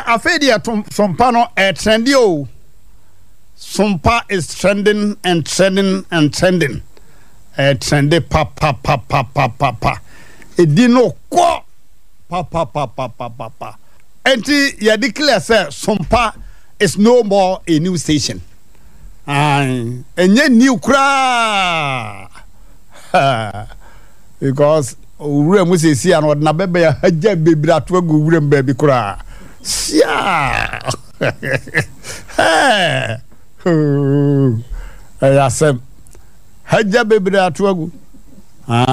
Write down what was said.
afedi sompa no trendy o. Sompa is trending and trending and trending. Trendy pa. Edino ko pa. Enti ya declare say Sompa is no more a new station. Enye new kra. Because ure mu se si an na bebe ya haja bebira to agu ure mba bi kra. Sia. Ayasem haja bebira to agu.